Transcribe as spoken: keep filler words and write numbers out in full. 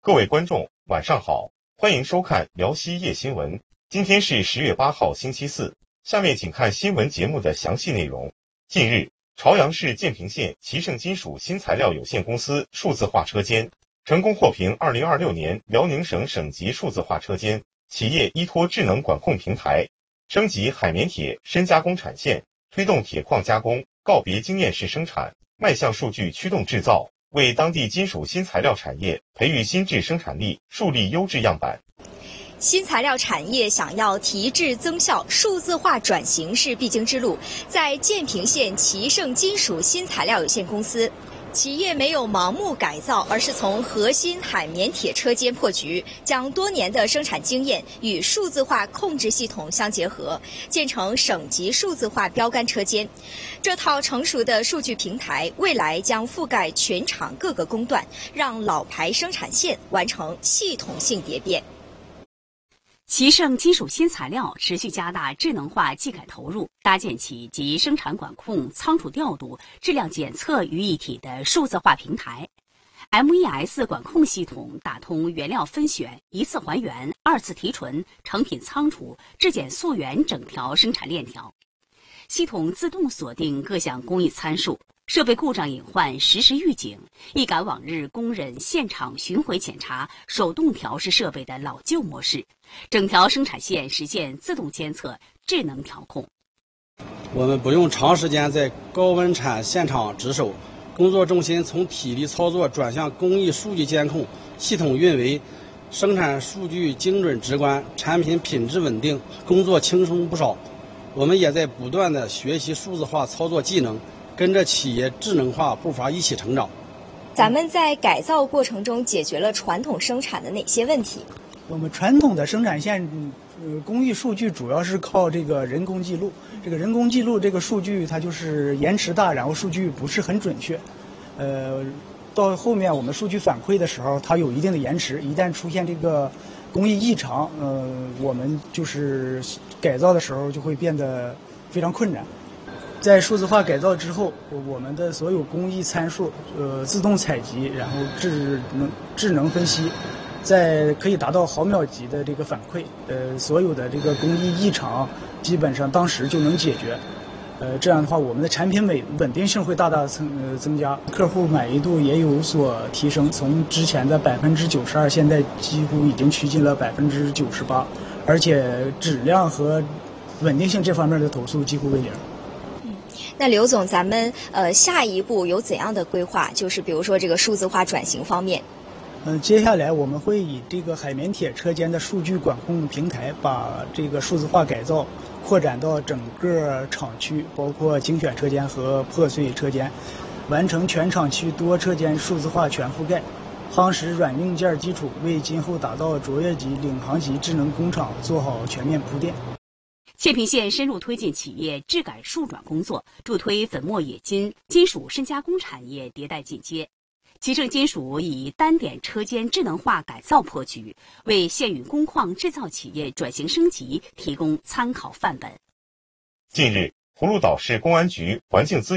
各位观众，晚上好，欢迎收看辽西夜新闻。今天是十月八号，星期四。下面请看新闻节目的详细内容。近日，朝阳市建平县奇盛金属新材料有限公司数字化车间成功获评二零二六年辽宁省省级数字化车间，企业依托智能管控平台，升级海绵铁深加工产线，推动铁矿加工，告别经验式生产，迈向数据驱动制造，为当地金属新材料产业培育新质生产力，树立优质样板。 新材料产业想要提质增效，数字化转型是必经之路。在建平县奇盛金属新材料有限公司，企业没有盲目改造，而是从核心海绵铁车间破局，将多年的生产经验与数字化控制系统相结合，建成省级数字化标杆车间。这套成熟的数据平台，未来将覆盖全厂各个工段，让老牌生产线完成系统性蝶变。 奇盛金属新材料持续加大智能化技改投入，搭建起集生产管控、仓储调度、质量检测于一体的数字化平台。M E S 管控系统打通原料分选、一次还原、二次提纯、成品仓储、质检溯源整条生产链条。系统自动锁定各项工艺参数，设备故障隐患实时预警，一改往日工人现场巡回检查、手动调试设备的老旧模式，整条生产线实现自动监测、智能调控。 我们不用长时间在高温产现场值守，工作重心从体力操作转向工艺数据监控、系统运维，生产数据精准直观，产品品质稳定，工作轻松不少。我们也在不断的学习数字化操作技能，跟着企业智能化步伐一起成长。 咱们在改造过程中解决了传统生产的哪些问题？ 我们传统的生产线，呃，工艺数据主要是靠这个人工记录。这个人工记录这个数据，它就是延迟大，然后数据不是很准确。呃，到后面我们数据反馈的时候，它有一定的延迟。一旦出现这个工艺异常，呃，我们就是改造的时候就会变得非常困难。在数字化改造之后，我们的所有工艺参数，呃，自动采集，然后智能智能分析，在可以达到毫秒级的这个反馈，呃，所有的这个工艺异常基本上当时就能解决。呃，这样的话，我们的产品稳稳定性会大大增呃增加，客户满意度也有所提升，从之前的百分之九十二，现在几乎已经趋近了百分之九十八，而且质量和稳定性这方面的投诉几乎为零。 那刘总，咱们呃下一步有怎样的规划？就是比如说这个数字化转型方面。 嗯、呃，接下来我们会以这个海绵铁车间的数据管控平台，把这个数字化改造扩展到整个厂区，包括精选车间和破碎车间，完成全厂区多车间数字化全覆盖，夯实软硬件基础，为今后打造卓越级、领航级智能工厂做好全面铺垫。 建平县深入推进企业质改数转工作，助推粉末冶金、金属深加工产业迭代进阶。奇盛金属以单点车间智能化改造破局，为县域工矿制造企业转型升级提供参考范本。 近日，葫芦岛市公安局环境资